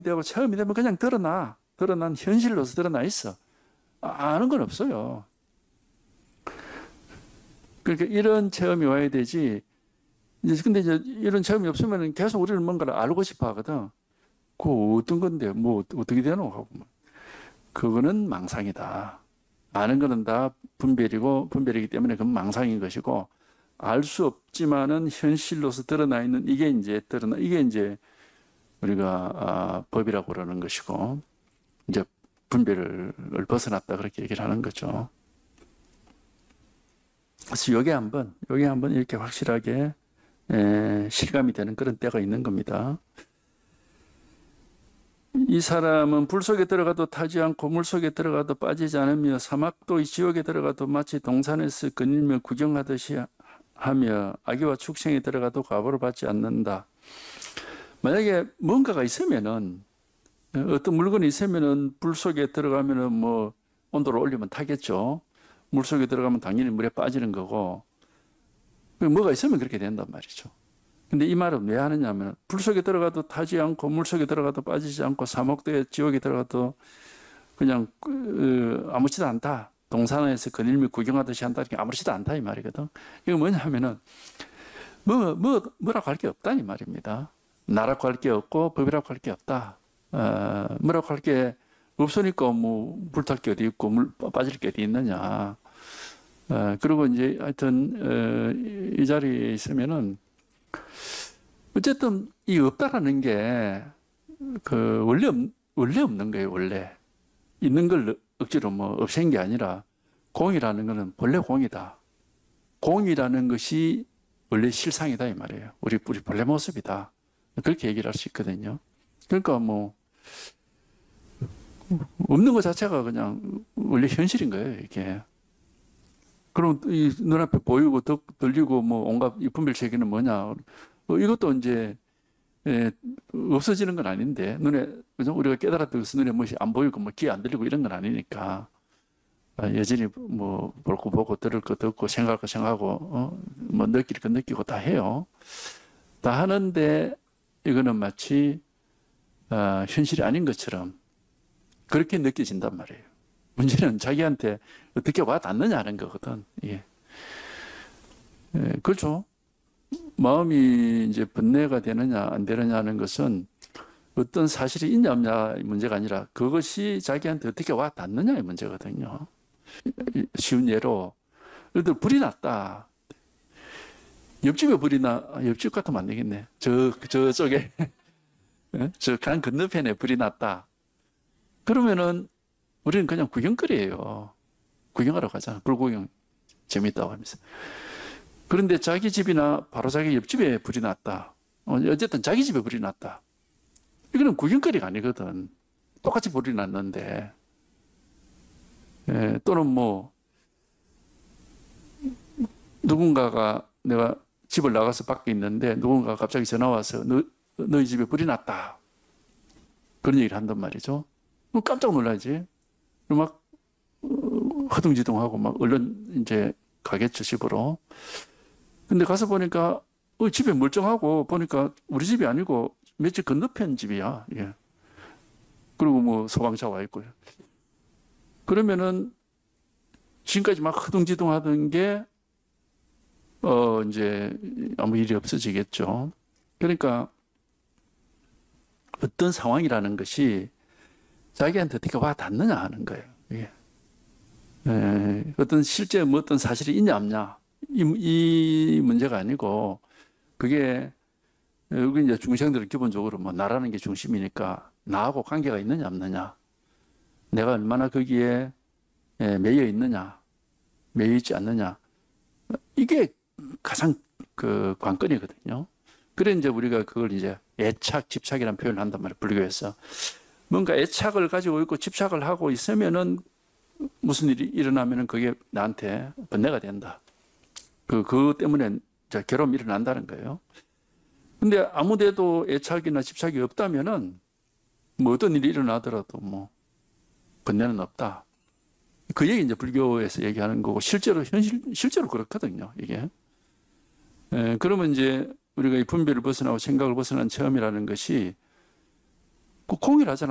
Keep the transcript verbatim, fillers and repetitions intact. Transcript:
되고 체험이 되면 그냥 드러나. 드러난 현실로서 드러나 있어. 아는 건 없어요. 그러니까 이런 체험이 와야 되지. 이제 근데 이제 이런 체험이 없으면 계속 우리는 뭔가를 알고 싶어 하거든. 그거 어떤 건데, 뭐 어떻게 되노? 하고. 그거는 망상이다. 아는 거는 다 분별이고, 분별이기 때문에 그건 망상인 것이고, 알 수 없지만은 현실로서 드러나 있는 이게 이제 드러나, 이게 이제 우리가 아, 법이라고 그러는 것이고, 이제 분별을 벗어났다. 그렇게 얘기를 하는 거죠. 그래서 요게 한번, 요게 한번 이렇게 확실하게 에, 실감이 되는 그런 때가 있는 겁니다. 이 사람은 불 속에 들어가도 타지 않고 물 속에 들어가도 빠지지 않으며 사막도 지옥에 들어가도 마치 동산에서 거닐며 구경하듯이 하며 아기와 축생에 들어가도 과보를 받지 않는다. 만약에 뭔가가 있으면은 어떤 물건이 있으면은 불 속에 들어가면은 뭐 온도를 올리면 타겠죠. 물 속에 들어가면 당연히 물에 빠지는 거고 뭐가 있으면 그렇게 된단 말이죠. 근데 이 말은 왜 하느냐면 불 속에 들어가도 타지 않고 물 속에 들어가도 빠지지 않고 사막도에 지옥에 들어가도 그냥 그, 아무렇지도 않다. 동산에서 거닐며 구경하듯이 한다. 이렇게 아무렇지도 않다 이 말이거든. 이거 뭐냐면은 뭐, 뭐, 뭐라고 할 게 없다 이 말입니다. 나라고 할 게 없고 법이라고 할 게 없다. 어, 뭐라고 할 게 없으니까 뭐 불탈 게 어디 있고 물 빠질 게 어디 있느냐. 어, 그리고 이제 하여튼 어, 이 자리에 있으면은 어쨌든 이 없다라는 게 그 원래 없, 원래 없는 거예요. 원래 있는 걸 억지로 뭐 없앤 게 아니라 공이라는 거는 본래 공이다. 공이라는 것이 원래 실상이다 이 말이에요. 우리 우리 본래 모습이다. 그렇게 얘기를 할 수 있거든요. 그러니까 뭐 없는 것 자체가 그냥 원래 현실인 거예요. 이게. 그럼 이 눈앞에 보이고 들리고 뭐 온갖 이 분별 체계는 뭐냐? 어, 이것도 이제 예, 없어지는 건 아닌데 눈에 그죠? 우리가 깨달았던 것은 눈에 무엇이 안 보이고 뭐 귀에 안 들리고 이런 건 아니니까 아, 여전히 뭐 볼 거 보고 들을 거 듣고 생각할 거 생각하고 어? 뭐 느낄 거 느끼고 다 해요. 다 하는데 이거는 마치 아, 현실이 아닌 것처럼 그렇게 느껴진단 말이에요. 문제는 자기한테 어떻게 와 닿느냐는 거거든. 예. 예, 그렇죠. 마음이 이제 번뇌가 되느냐 안 되느냐는 것은 어떤 사실이 있냐 없냐의 문제가 아니라 그것이 자기한테 어떻게 와 닿느냐의 문제거든요. 쉬운 예로 예를 들어 불이 났다. 옆집에 불이 나 옆집 같으면 안 되겠네. 저 저쪽에 저 강 건너편에 불이 났다. 그러면은 우리는 그냥 구경거리예요. 구경하러 가잖아. 불구경 재밌다고 하면서. 그런데 자기 집이나 바로 자기 옆집에 불이 났다. 어쨌든 자기 집에 불이 났다. 이거는 구경거리가 아니거든. 똑같이 불이 났는데. 예, 또는 뭐 누군가가 내가 집을 나가서 밖에 있는데 누군가가 갑자기 전화 와서 너, 너희 집에 불이 났다. 그런 얘기를 한단 말이죠. 그럼 깜짝 놀라지. 막 허둥지둥하고 막 얼른 이제 가겠죠, 집으로. 근데 가서 보니까 어, 집에 멀쩡하고 보니까 우리 집이 아니고 몇 집 건너편 집이야. 예. 그리고 뭐 소방차 와 있고요. 그러면은 지금까지 막 허둥지둥 하던 게 어, 이제 아무 일이 없어지겠죠. 그러니까 어떤 상황이라는 것이 자기한테 어떻게 와 닿느냐 하는 거예요. 예. 에, 어떤 실제 뭐 어떤 사실이 있냐 없냐 이, 이 문제가 아니고 그게 여기 이제 중생들은 기본적으로 뭐 나라는 게 중심이니까 나하고 관계가 있느냐 없느냐 내가 얼마나 거기에 에, 매여 있느냐 매여 있지 않느냐 이게 가장 그 관건이거든요. 그래 이제 우리가 그걸 이제 애착 집착이라는 표현을 한단 말이에요. 불교에서 뭔가 애착을 가지고 있고 집착을 하고 있으면은 무슨 일이 일어나면은 그게 나한테 번뇌가 된다. 그, 그것 때문에 괴로움이 일어난다는 거예요. 근데 아무 데도 애착이나 집착이 없다면은 뭐 어떤 일이 일어나더라도 뭐 번뇌는 없다. 그 얘기 이제 불교에서 얘기하는 거고 실제로 현실, 실제로 그렇거든요. 이게. 에, 그러면 이제 우리가 이 분별을 벗어나고 생각을 벗어난 체험이라는 것이 그 공일하잖아.